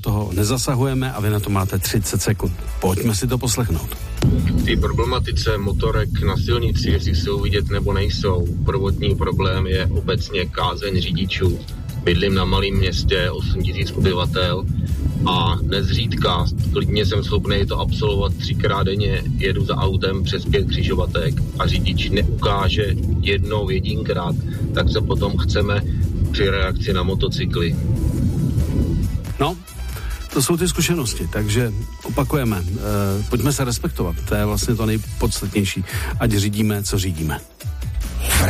toho nezasahujeme a vy na to máte 30 sekund. Pojďme si to poslechnout. Ty problematice motorek na silnici, jestli jsou vidět nebo nejsou, prvotní problém je obecně kázeň řidičů. Bydlím na malém městě, 8 000 obyvatel a nezřídka, klidně jsem schopný to absolvovat 3krát denně, jedu za autem přes 5 křižovatek a řidič neukáže jedinkrát, tak co potom chceme při reakci na motocykly. No, to jsou ty zkušenosti, takže opakujeme, pojďme se respektovat, to je vlastně to nejpodstatnější, ať řídíme, co řídíme.